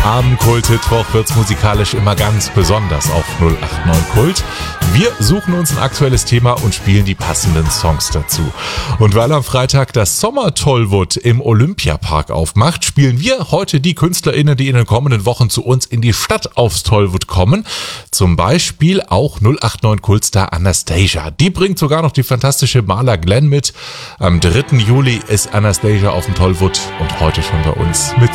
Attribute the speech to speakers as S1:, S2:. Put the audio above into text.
S1: Am Kult-Mittwoch wird's musikalisch immer ganz besonders auf 089 Kult. Wir suchen uns ein aktuelles Thema und spielen die passenden Songs dazu. Und weil am Freitag das Sommer-Tollwood im Olympiapark aufmacht, spielen wir heute die KünstlerInnen, die in den kommenden Wochen zu uns in die Stadt aufs Tollwood kommen. Zum Beispiel auch 089 Kultstar Anastasia. Die bringt sogar noch die fantastische Marla Glenn mit. Am 3. Juli ist Anastasia auf dem Tollwood und heute schon bei uns mit